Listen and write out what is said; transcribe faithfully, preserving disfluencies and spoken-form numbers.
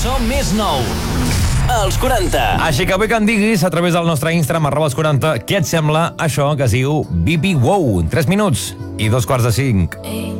Som més nou. Els quaranta. Així que vull que em diguis a través del nostre Instagram, arroba els quaranta, què et sembla això que es diu B B Wow. tres minuts i dos quarts de cinc. Hey.